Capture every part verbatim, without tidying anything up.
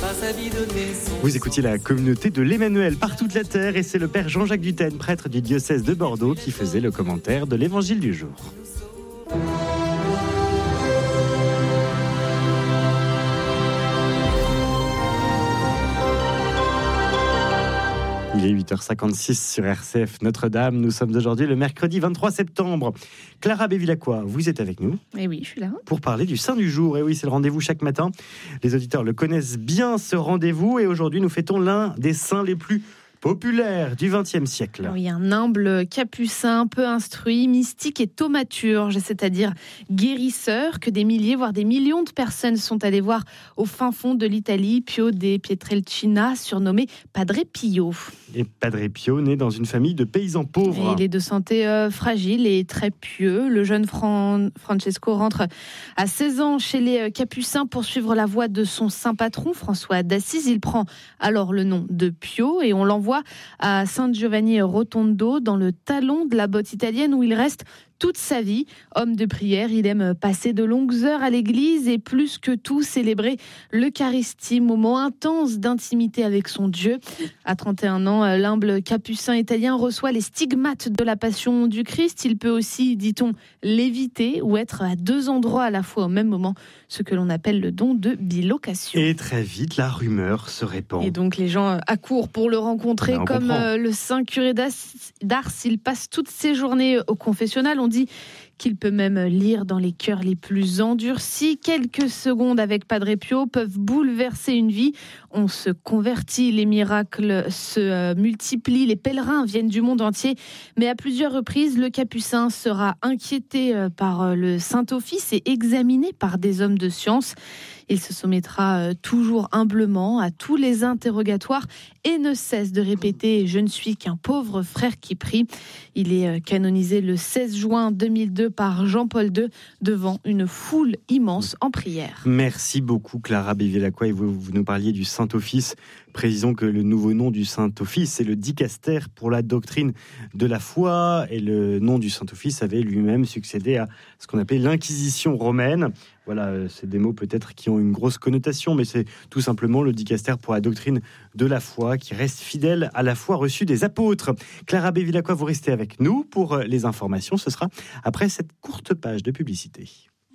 Vous écoutiez la communauté de l'Emmanuel par toute la terre et c'est le père Jean-Jacques Dutène, prêtre du diocèse de Bordeaux, qui faisait le commentaire de l'évangile du jour. Il est huit heures cinquante-six sur R C F Notre-Dame. Nous sommes aujourd'hui le mercredi vingt-trois septembre. Clara Bévilacqua, vous êtes avec nous. Eh oui, je suis là. Pour parler du Saint du jour. Et oui, c'est le rendez-vous chaque matin. Les auditeurs le connaissent bien, ce rendez-vous. Et aujourd'hui, nous fêtons l'un des saints les plus populaire du vingtième siècle. Oui, un humble capucin, peu instruit, mystique et thaumaturge, c'est-à-dire guérisseur, que des milliers, voire des millions de personnes sont allées voir au fin fond de l'Italie, Pio de Pietrelcina, surnommé Padre Pio. Et Padre Pio, né dans une famille de paysans pauvres. Et il est de santé euh, fragile et très pieux. Le jeune Fran- Francesco rentre à seize ans chez les Capucins pour suivre la voie de son saint patron, François d'Assise. Il prend alors le nom de Pio et on l'envoie à San Giovanni Rotondo, dans le talon de la botte italienne où il reste toute sa vie. Homme de prière, il aime passer de longues heures à l'église et plus que tout célébrer l'Eucharistie, moment intense d'intimité avec son Dieu. À trente et un ans, l'humble capucin italien reçoit les stigmates de la passion du Christ. Il peut aussi, dit-on, léviter ou être à deux endroits à la fois au même moment, ce que l'on appelle le don de bilocation. Et très vite, la rumeur se répand. Et donc les gens accourent pour le rencontrer, ben, comme comprend. le saint curé d'Ars. Il passe toutes ses journées au confessionnal. On dit qu'il peut même lire dans les cœurs les plus endurcis. Quelques secondes avec Padre Pio peuvent bouleverser une vie. On se convertit, les miracles se multiplient, les pèlerins viennent du monde entier. Mais à plusieurs reprises, le capucin sera inquiété par le Saint-Office et examiné par des hommes de science. Il se soumettra toujours humblement à tous les interrogatoires et ne cesse de répéter « Je ne suis qu'un pauvre frère qui prie ». Il est canonisé le seize juin deux mille deux par Jean-Paul deux devant une foule immense en prière. Merci beaucoup Clara Bévilacqua, et vous, vous nous parliez du Saint-Office. Précisons que le nouveau nom du Saint-Office, c'est le dicaster pour la doctrine de la foi, et le nom du Saint-Office avait lui-même succédé à ce qu'on appelait l'Inquisition romaine. Voilà, c'est des mots peut-être qui ont une grosse connotation, mais c'est tout simplement le dicaster pour la doctrine de la foi qui reste fidèle à la foi reçue des apôtres. Clara Bévilacqua, vous restez avec nous pour les informations. Ce sera après cette courte page de publicité.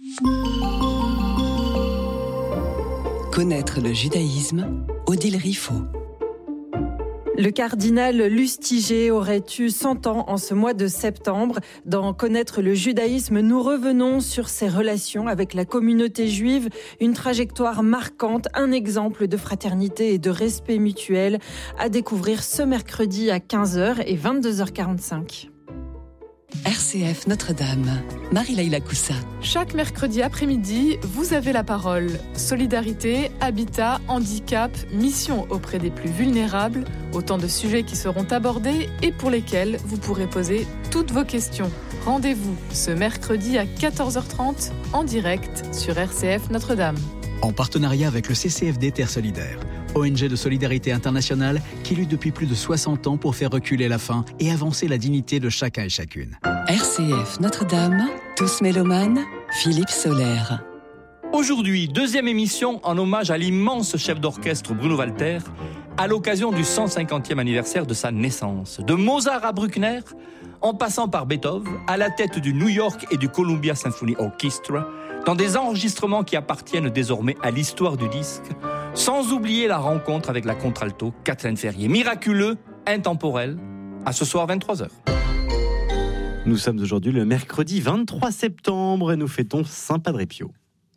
Connaître le judaïsme, Odile Riffaut. Le cardinal Lustiger aurait eu cent ans en ce mois de septembre. Dans Connaître le judaïsme, nous revenons sur ses relations avec la communauté juive, une trajectoire marquante, un exemple de fraternité et de respect mutuel à découvrir ce mercredi à quinze heures et vingt-deux heures quarante-cinq. R C F Notre-Dame, Marie-Laïla Coussa. Chaque mercredi après-midi, vous avez la parole. Solidarité, habitat, handicap, mission auprès des plus vulnérables, autant de sujets qui seront abordés et pour lesquels vous pourrez poser toutes vos questions. Rendez-vous ce mercredi à quatorze heures trente en direct sur R C F Notre-Dame. En partenariat avec le C C F D Terre Solidaire, O N G de solidarité internationale qui lutte depuis plus de soixante ans pour faire reculer la faim et avancer la dignité de chacun et chacune. R C F Notre-Dame, tous mélomanes, Philippe Solaire. Aujourd'hui, deuxième émission en hommage à l'immense chef d'orchestre Bruno Walter, à l'occasion du cent cinquantième anniversaire de sa naissance. De Mozart à Bruckner, en passant par Beethoven, à la tête du New York et du Columbia Symphony Orchestra, dans des enregistrements qui appartiennent désormais à l'histoire du disque, sans oublier la rencontre avec la contralto Kathleen Ferrier. Miraculeux, intemporel, à ce soir vingt-trois heures. Nous sommes aujourd'hui le mercredi vingt-trois septembre et nous fêtons Saint Padre Pio.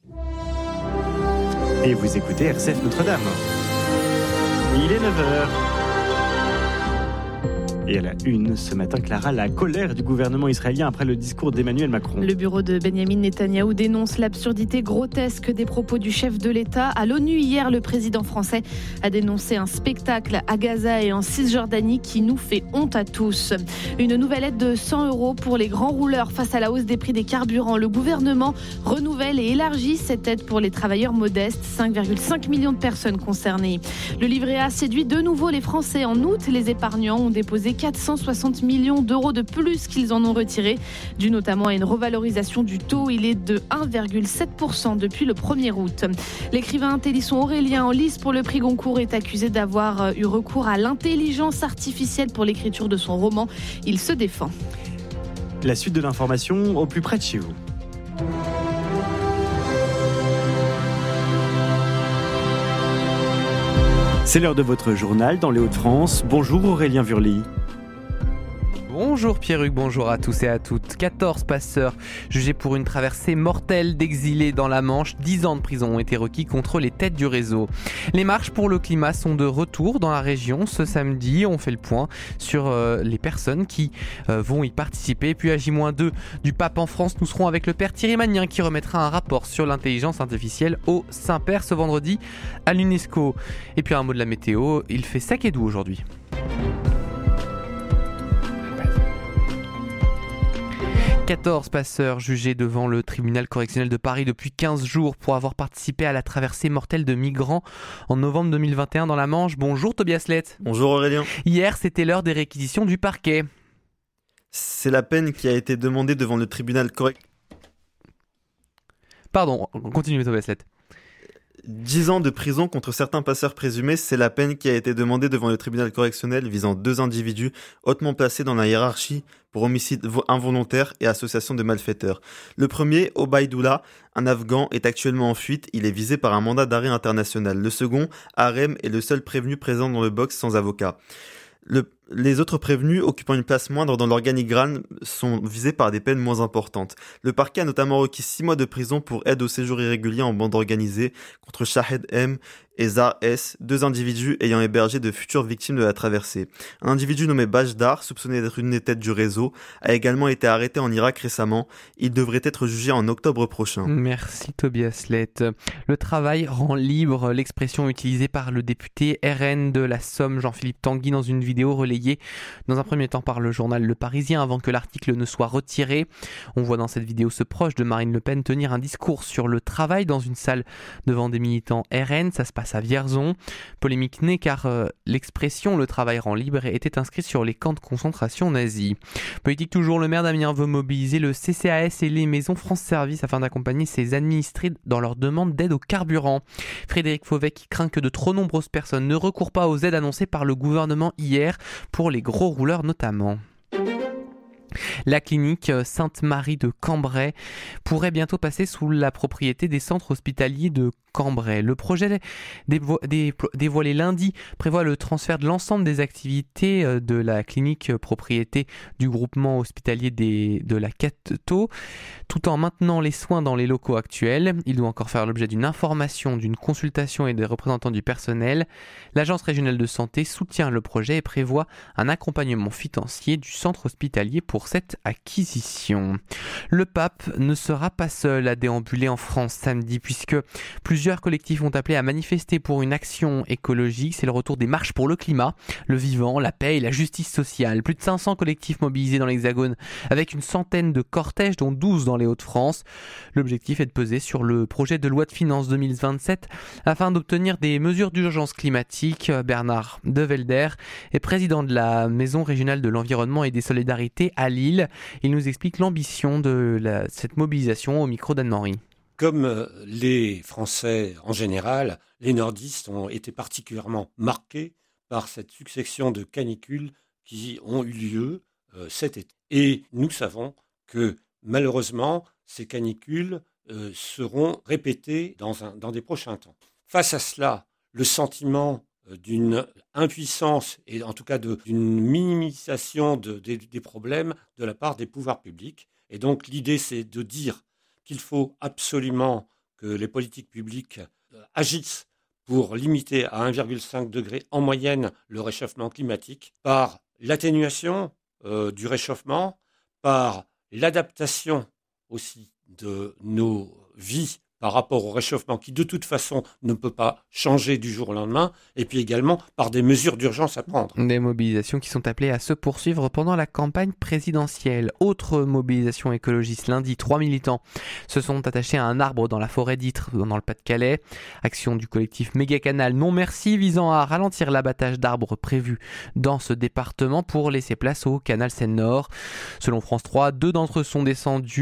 Et vous écoutez R C F Notre-Dame. Il est neuf heures. Et à la une, ce matin, Clara, la colère du gouvernement israélien après le discours d'Emmanuel Macron. Le bureau de Benjamin Netanyahou dénonce l'absurdité grotesque des propos du chef de l'État. À l'ONU, hier, le président français a dénoncé un spectacle à Gaza et en Cisjordanie qui nous fait honte à tous. Une nouvelle aide de cent euros pour les grands rouleurs face à la hausse des prix des carburants. Le gouvernement renouvelle et élargit cette aide pour les travailleurs modestes. cinq virgule cinq millions de personnes concernées. Le livret A séduit de nouveau les Français. En août, les épargnants ont déposé quatre cent soixante millions d'euros de plus qu'ils en ont retiré, dû notamment à une revalorisation du taux. Il est de un virgule sept pour cent depuis le premier août. L'écrivain Télisson Aurélien, en lice pour le prix Goncourt, est accusé d'avoir eu recours à l'intelligence artificielle pour l'écriture de son roman. Il se défend. La suite de l'information au plus près de chez vous. C'est l'heure de votre journal dans les Hauts-de-France. Bonjour Aurélien Vurly. Bonjour Pierruc, bonjour à tous et à toutes. quatorze passeurs jugés pour une traversée mortelle d'exilés dans la Manche. dix ans de prison ont été requis contre les têtes du réseau. Les marches pour le climat sont de retour dans la région. Ce samedi, on fait le point sur euh, les personnes qui euh, vont y participer. Puis à J deux du Pape en France, nous serons avec le père Thierry Magnin qui remettra un rapport sur l'intelligence artificielle au Saint-Père ce vendredi à l'UNESCO. Et puis un mot de la météo, il fait sec et doux aujourd'hui. quatorze passeurs jugés devant le tribunal correctionnel de Paris depuis quinze jours pour avoir participé à la traversée mortelle de migrants en novembre deux mille vingt et un dans la Manche. Bonjour Tobias Lett. Bonjour Aurélien. Hier, c'était l'heure des réquisitions du parquet. C'est la peine qui a été demandée devant le tribunal correctionnel. Pardon, continue Tobias Lett. dix ans de prison contre certains passeurs présumés, c'est la peine qui a été demandée devant le tribunal correctionnel visant deux individus hautement placés dans la hiérarchie pour homicide involontaire et association de malfaiteurs. Le premier, Obaïdoula, un Afghan, est actuellement en fuite. Il est visé par un mandat d'arrêt international. Le second, Harem, est le seul prévenu présent dans le box sans avocat. Le, les autres prévenus occupant une place moindre dans l'organigramme sont visés par des peines moins importantes. Le parquet a notamment requis six mois de prison pour aide au séjour irrégulier en bande organisée contre Shahed M et Zar S, deux individus ayant hébergé de futures victimes de la traversée. Un individu nommé Bajdar, soupçonné d'être une des têtes du réseau, a également été arrêté en Irak récemment. Il devrait être jugé en octobre prochain. Merci Tobias Lett. Le travail rend libre, l'expression utilisée par le député R N de la Somme Jean-Philippe Tanguy dans une vidéo relayée dans un premier temps par le journal Le Parisien avant que l'article ne soit retiré. On voit dans cette vidéo ce proche de Marine Le Pen tenir un discours sur le travail dans une salle devant des militants R N. Ça se passe à Vierzon. Polémique née car euh, l'expression « le travail rend libre » était inscrite sur les camps de concentration nazis. Politique toujours, le maire d'Amiens veut mobiliser le C C A S et les maisons France Service afin d'accompagner ses administrés dans leur demande d'aide au carburant. Frédéric Fauvet qui craint que de trop nombreuses personnes ne recourent pas aux aides annoncées par le gouvernement hier, pour les gros rouleurs notamment. La clinique Sainte-Marie de Cambrai pourrait bientôt passer sous la propriété des centres hospitaliers de Cambrai. Le projet dévo- dé- dévoilé lundi prévoit le transfert de l'ensemble des activités de la clinique propriété du groupement hospitalier des, de la Cateto, tout en maintenant les soins dans les locaux actuels. Il doit encore faire l'objet d'une information, d'une consultation et des représentants du personnel. L'agence régionale de santé soutient le projet et prévoit un accompagnement financier du centre hospitalier pour cette acquisition. Le pape ne sera pas seul à déambuler en France samedi puisque plusieurs collectifs ont appelé à manifester pour une action écologique. C'est le retour des marches pour le climat, le vivant, la paix et la justice sociale. Plus de cinq cents collectifs mobilisés dans l'Hexagone avec une centaine de cortèges dont douze dans les Hauts-de-France. L'objectif est de peser sur le projet de loi de finances deux mille vingt-sept afin d'obtenir des mesures d'urgence climatique. Bernard Develder est président de la Maison régionale de l'environnement et des solidarités à Lille. Il nous explique l'ambition de la, cette mobilisation au micro d'Anne-Marie. Comme les Français en général, les nordistes ont été particulièrement marqués par cette succession de canicules qui ont eu lieu euh, cet été. Et nous savons que malheureusement, ces canicules euh, seront répétées dans, un, dans des prochains temps. Face à cela, le sentiment euh, d'une impuissance et en tout cas de, d'une minimisation de, de, des problèmes de la part des pouvoirs publics. Et donc l'idée, c'est de dire qu'il faut absolument que les politiques publiques agissent pour limiter à un virgule cinq degré en moyenne le réchauffement climatique par l'atténuation euh, du réchauffement, par l'adaptation aussi de nos vies par rapport au réchauffement qui de toute façon ne peut pas changer du jour au lendemain, et puis également par des mesures d'urgence à prendre. Des mobilisations qui sont appelées à se poursuivre pendant la campagne présidentielle. Autre mobilisation écologiste lundi, trois militants se sont attachés à un arbre dans la forêt d'Ytre, dans le Pas-de-Calais. Action du collectif Méga-Canal Non Merci visant à ralentir l'abattage d'arbres prévu dans ce département pour laisser place au canal Seine-Nord. Selon France trois, deux d'entre eux sont descendus